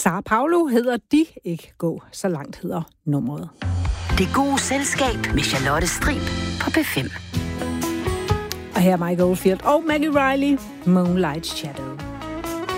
Sao Paulo hedder de, ikke gå så langt hedder nummeret. Det gode selskab med Charlotte Strib på P5. Og her er Mike Oldfield og Maggie Riley, Moonlight Shadow.